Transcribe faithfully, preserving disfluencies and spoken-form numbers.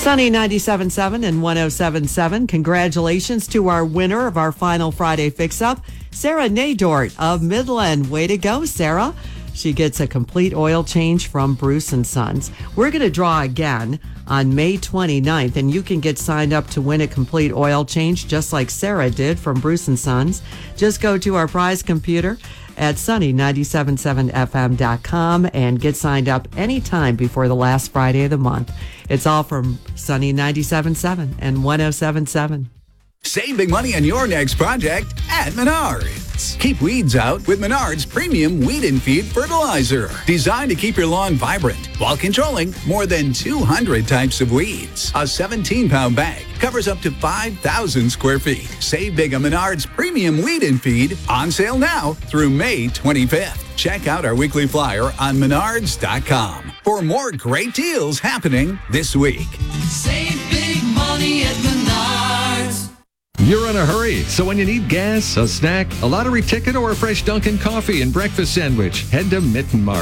Sunny ninety-seven point seven and one oh seven point seven. Congratulations to our winner of our final Friday fix-up, Sarah Nadort of Midland. Way to go, Sarah. She gets a complete oil change from Bruce and Sons. We're going to draw again on May twenty-ninth, and you can get signed up to win a complete oil change just like Sarah did from Bruce and Sons. Just go to our prize computer at sunny nine seven seven f m dot com and get signed up anytime before the last Friday of the month. It's all from Sunny ninety-seven point seven and one oh seven point seven. Save big money on your next project at Menards. Keep weeds out with Menards Premium Weed and Feed Fertilizer. Designed to keep your lawn vibrant while controlling more than two hundred types of weeds. A seventeen pound bag covers up to five thousand square feet. Save big on Menards Premium Weed and Feed, on sale now through May twenty-fifth. Check out our weekly flyer on menards dot com for more great deals happening this week. Save big money at Menards. You're in a hurry, so when you need gas, a snack, a lottery ticket, or a fresh Dunkin' coffee and breakfast sandwich, head to Mitten Mart.